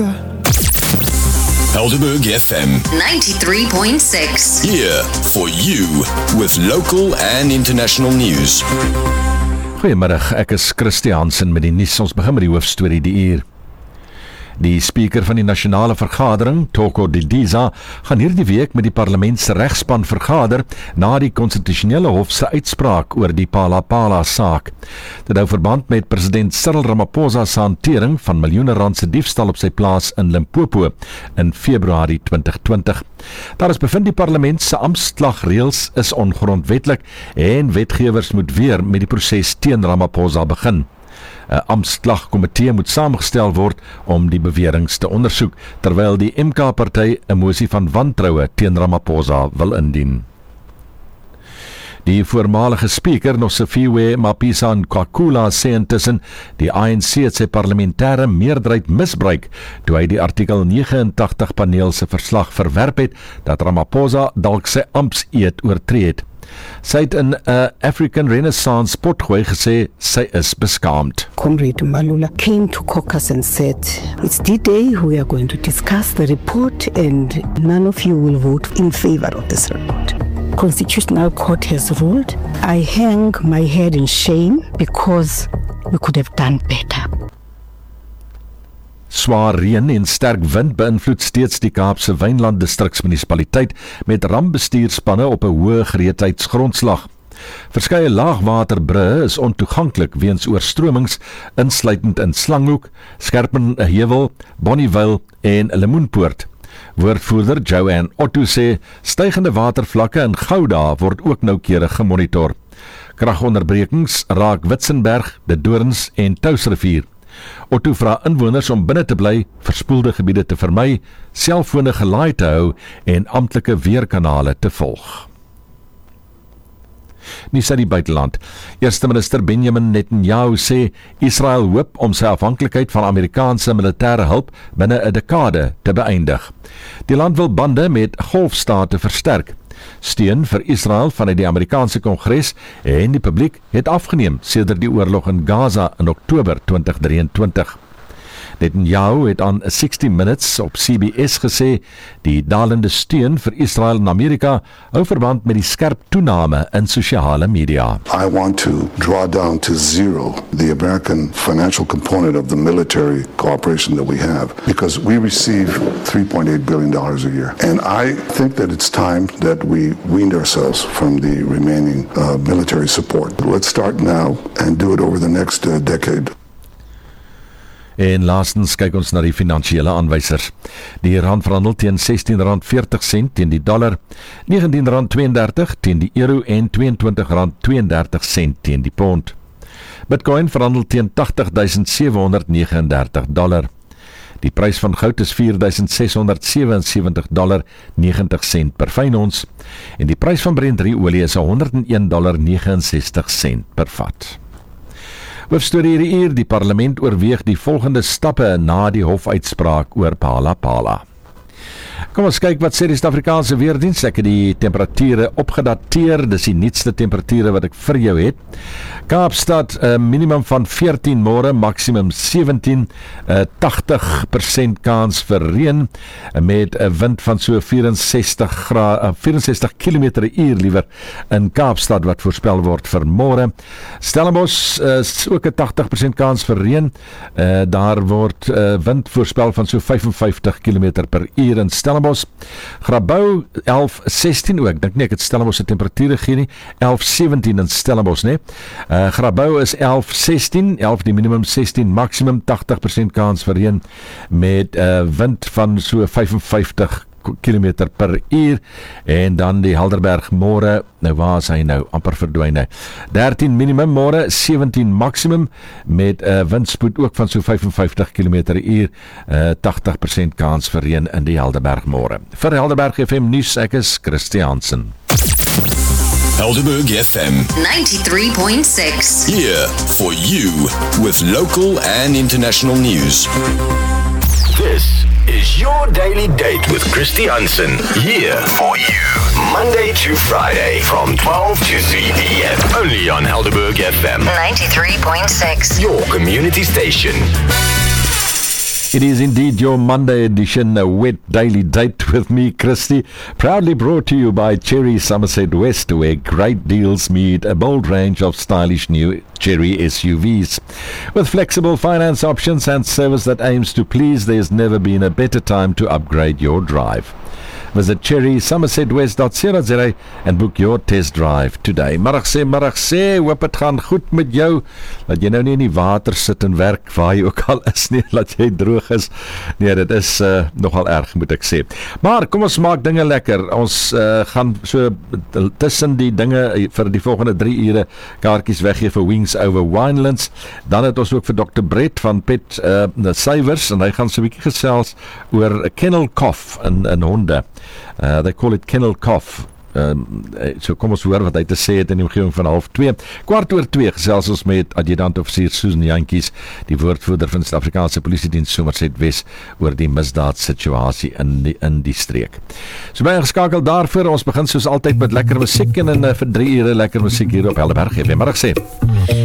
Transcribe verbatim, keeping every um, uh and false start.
Helderberg F M ninety-three point six. Here for you with local and international news. Goeiemiddag, ek is Christiansen met die nuus. Ons begin met die hoofstorie die uur. Die speaker van die nasionale vergadering, Thoko Didiza, gaan hierdie week met die parlementsregspan vergader na die konstitusionele hof se uitspraak oor die Phala-Phala saak. Dit hou verband met president Cyril Ramaphosa se hantering van miljoene rand se diefstal op sy plaas in Limpopo in Februarie twintig twintig. Daar is bevind die parlement se amptslagreëls is ongrondwetlik en wetgewers moet weer met die proses teen Ramaphosa begin. 'n Amptslagkomitee moet saamgestel word om die beweringe te ondersoek, terwyl die M K-party 'n mosie van wantroue teen Ramaphosa wil indien. Die voormalige speaker, Nosiviwe Mapisa-Nqakula, sê intussen die A N C het sy parlementêre meerderheid misbruik toe hy die artikel negenentagtig paneel se verslag verwerp het dat Ramaphosa dalk sy amptseed oortree het. Sy het in 'n uh, African Renaissance potgooi gesê sy is beskaamd. Comrade Malula came to caucus and said, it's D-Day, we are going to discuss the report and none of you will vote in favor of this report. Constitutional Court has ruled. I hang my head in shame because we could have done better. Swaar reën en sterk wind beïnvloed steeds die Kaapse Wynland distriksmunisipaliteit met rampbestuurspanne op 'n hoë gereedheidsgrondslag. Verskeie laagwaterbrûe is ontoeganklik weens oorstromings, insluitend in Slanghoek, Skerpenheuwel, Bonnievale en Lemoenpoort. Woordvoerder Joanne Otto sê stygende watervlakke in Gouda word ook noukeurig gemonitor. Kragonderbrekings raak Witzenberg, De Dorens en Touwsrivier. Otto vra inwoners om binne te bly, verspoelde gebiede te vermy, selfone gelaai te hou en amptelike weerkanale te volg. Nuus uit die buiteland. Eerste minister Benjamin Netanyahu sê Israel hoop om sy afhanklikheid van Amerikaanse militêre hulp binne 'n dekade te beëindig. Die land wil bande met golfstate versterk. Steun vir Israel vanuit die Amerikaanse Kongres en die publiek het afgeneem sedert die oorlog in Gaza in Oktober twintig drieëntwintig. Netanyahu het aan sixty minutes op C B S gesê die dalende steun vir Israel en Amerika hou verband met die skerp toename in sosiale media. I want to draw down to zero the American financial component of the military cooperation that we have because we receive three point eight billion dollars a year. And I think that it's time that we weaned ourselves from the remaining uh, military support. Let's start now and do it over the next uh, decade. En laastens kyk ons na die finansiële aanwysers. Die rand verhandel teen sestien rand veertig sent teen die dollar, negentien rand tweeëndertig teen die euro en tweeëntwintig rand tweeëndertig sent teen die pond. Bitcoin verhandel teen agtig duisend sewe honderd neges en dertig dollar. Die prys van goud is vier duisend ses honderd sewe en sewentig dollar negentig sent per fyn ons en die prys van Brent olie is honderd en een dollar neges en sestig sent per vat. Hoofstorie hierdie uur, die parlement oorweeg die volgende stappe na die hofuitspraak oor Phala-Phala. Kom ons kyk wat sê die Suid-Afrikaanse weerdiens. Ek het die temperature opgedateer, dis die nuutste temperature wat ek vir jou het. Kaapstad, 'n uh, minimum van veertien môre, maksimum sewentien, uh, agtig persent kans vir reën met 'n wind van so vierensestig grade, uh, vierensestig kilometer per uur liewer in Kaapstad wat voorspel word vir môre. Stellenbosch is uh, ook 'n agtig persent kans vir reën. Uh, daar word uh, wind voorspel van so vyfenvyftig kilometer per uur in Stellenbosch. Grabouw elf sestien, ook, ek dink nie ek het Stellenbosch se temperature gee nie, elf sewentien in Stellenbosch, nee. Uh, Grabouw is elf sestien, elf die minimum, sestien maksimum, agtig persent kans vir reën met uh, wind van so vyfenvyftig kilometer per uur en dan die Helderberg môre, nou waar is hy nou, amper verdwyn hy, dertien minimum môre, sewentien maksimum met 'n uh, windspoed ook van so vyfenvyftig kilometer per uur, uh, agtig persent kans vir reën in die Helderberg môre. Vir Helderberg F M nuus, ek is Christiansen. Helderberg F M ninety-three point six. Here for you with local and international news. This is your daily date with Christiansen. Here for you. Monday to Friday from twelve to three p m. Only on Helderberg F M ninety-three point six. Your community station. It is indeed your Monday edition, a wet daily date with me, Christy. Proudly brought to you by Cherry Somerset West, where great deals meet a bold range of stylish new Cherry S U Vs. With flexible finance options and service that aims to please, there's never been a better time to upgrade your drive. Visit cherry somerset west dot co dot za and book your test drive today. Middag sê, middag sê, hoop het gaan goed met jou, dat jy nou nie in die water sit en werk waar jy ook al is nie, dat jy droog is. Nee, dit is uh, nogal erg, moet ek sê. Maar kom ons maak dinge lekker. Ons uh, gaan so tussen die dinge vir die volgende drie ure kaartjies weggee vir Wings Over Winelands. Dan het ons ook vir dokter Brett van Pet uh, Savers, en hy gaan so 'n bietjie gesels oor kennel cough in, in honde. Uh, they call it kennel cough. Um, so kom ons hoor wat hy te sê het in die omgewing van half twee. Kwart oor twee gesels ons met adjutant-offisier Susan Jantjies, die woordvoerder van die Suid-Afrikaanse Polisiediens Somerset Wes, oor die misdaadsituasie in die, in die streek. So baie geskakel daarvoor. Ons begin soos altyd met lekker musiek en in uh, vir drie ure lekker musiek hier op Helderberg F M. Middag sê.